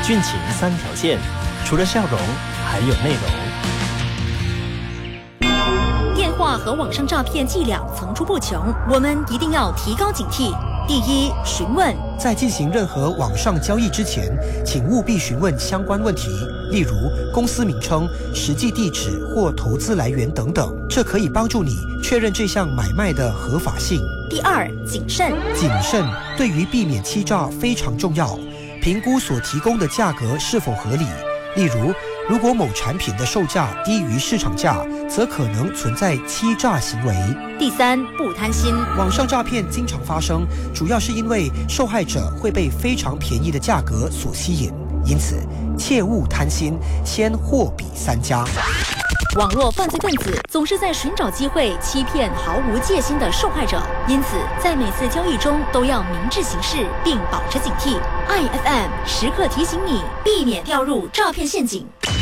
殉情3条线，除了笑容，还有内容。 电话和网上诈骗伎俩层出不穷，我们一定要提高警惕。第一，询问。 在进行任何网上交易之前，请务必询问相关问题，例如公司名称、实际地址或投资来源等等，这可以帮助你确认这项买卖的合法性。 第二，谨慎。 谨慎对于避免欺诈非常重要，评估所提供的价格是否合理。例如，如果某产品的售价低于市场价，则可能存在欺诈行为。 第三，不贪心。 网上诈骗经常发生，主要是因为受害者会被非常便宜的价格所吸引，因此切勿贪心，先货比三家。 网络犯罪分子总是在寻找机会欺骗毫无戒心的受害者，因此在每次交易中都要明智行事，并保持警惕。IFM 时刻提醒你，避免掉入诈骗陷阱。